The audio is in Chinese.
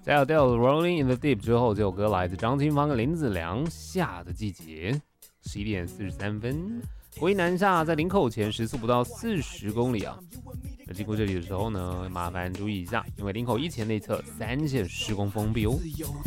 在 Adele Rolling in the Deep 之后，这首歌来自张清芳跟林子良，《夏的季节》，11点43分。国一南下在林口前时速不到40公里啊。那经过这里的时候呢，麻烦注意一下，因为林口1前内侧3线施工封闭哦。